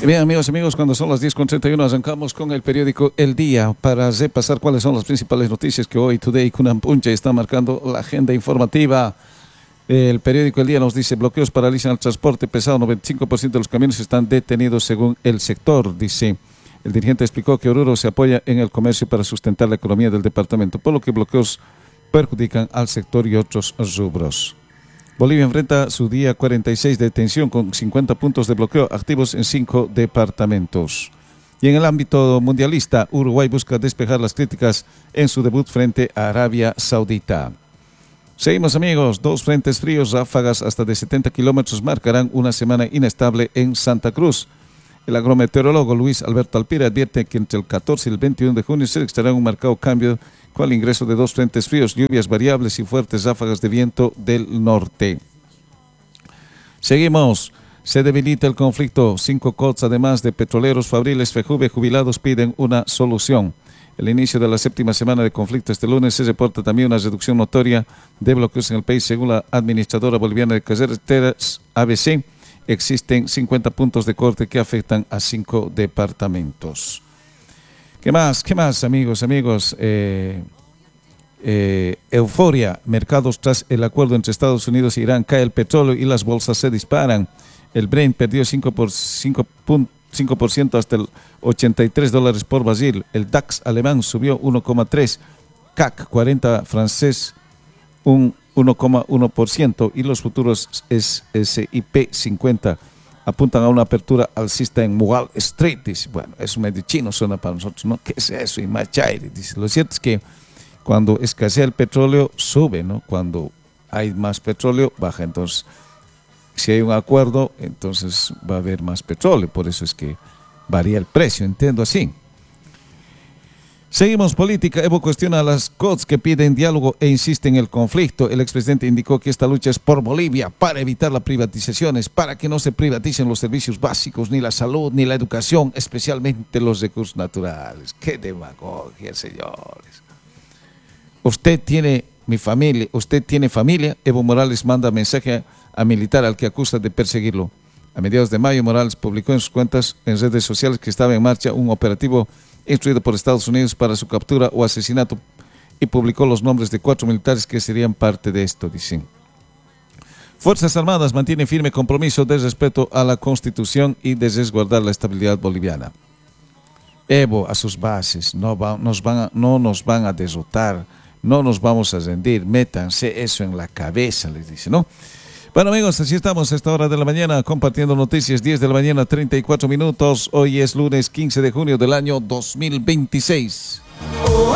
Bien, amigos, cuando son las 10:31 arrancamos con el periódico El Día para repasar cuáles son las principales noticias que hoy Today Kunan Punche está marcando la agenda informativa. El periódico El Día nos dice: bloqueos paralizan el transporte pesado, 95% de los camiones están detenidos según el sector. Dice, el dirigente explicó que Oruro se apoya en el comercio para sustentar la economía del departamento, por lo que bloqueos perjudican al sector y otros rubros. Bolivia enfrenta su día 46 de detención con 50 puntos de bloqueo activos en 5 departamentos. Y en el ámbito mundialista, Uruguay busca despejar las críticas en su debut frente a Arabia Saudita. Seguimos, amigos. 2 frentes fríos, ráfagas hasta de 70 kilómetros marcarán una semana inestable en Santa Cruz. El agrometeorólogo Luis Alberto Alpira advierte que entre el 14 y el 21 de junio se registrará un marcado cambio con el ingreso de 2 frentes fríos, lluvias variables y fuertes ráfagas de viento del norte. Seguimos. Se debilita el conflicto. 5 COTS, además de petroleros, fabriles, FEJUVE, jubilados, piden una solución. El inicio de la 7ª semana de conflicto este lunes se reporta también una reducción notoria de bloqueos en el país. Según la administradora boliviana de carreteras, ABC, existen 50 puntos de corte que afectan a 5 departamentos. ¿Qué más, amigos? Euforia, mercados tras el acuerdo entre Estados Unidos e Irán, cae el petróleo y las bolsas se disparan. El Brent perdió 5% hasta el $83 por barril. El DAX alemán subió 1,3%, CAC 40 francés un 1,1% y los futuros SIP 50 apuntan a una apertura alcista en Wall Street. Dice, bueno, eso medio chino suena para nosotros, ¿no? ¿Qué es eso? Y machaire. Dice, lo cierto es que cuando escasea el petróleo, sube, ¿no? Cuando hay más petróleo, baja. Entonces, si hay un acuerdo, entonces va a haber más petróleo. Por eso es que varía el precio, entiendo así. Seguimos, política. Evo cuestiona a las COTS que piden diálogo e insiste en el conflicto. El expresidente indicó que esta lucha es por Bolivia, para evitar las privatizaciones, para que no se privaticen los servicios básicos, ni la salud, ni la educación, especialmente los recursos naturales. ¡Qué demagogia, señores! Usted tiene familia. Evo Morales manda mensaje a militar al que acusa de perseguirlo. A mediados de mayo, Morales publicó en sus cuentas en redes sociales que estaba en marcha un operativo instruido por Estados Unidos para su captura o asesinato y publicó los nombres de 4 militares que serían parte de esto, dicen. Fuerzas Armadas mantienen firme compromiso de respeto a la Constitución y de resguardar la estabilidad boliviana. Evo a sus bases, no nos van a derrotar, no nos vamos a rendir, métanse eso en la cabeza, les dice, ¿no? Bueno, amigos, así estamos a esta hora de la mañana compartiendo noticias, 10 de la mañana, 34 minutos. Hoy es lunes 15 de junio del año 2026.